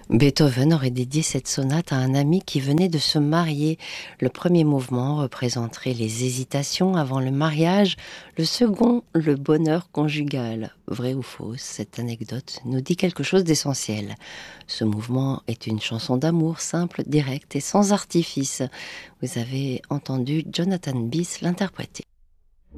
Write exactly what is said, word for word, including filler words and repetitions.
Beethoven aurait dédié cette sonate à un ami qui venait de se marier. Le premier mouvement représenterait les hésitations avant le mariage, le second, le bonheur conjugal. Vrai ou fausse, cette anecdote nous dit quelque chose d'essentiel. Ce mouvement est une chanson d'amour simple, directe et sans artifice. Vous avez entendu Jonathan Bis l'interpréter.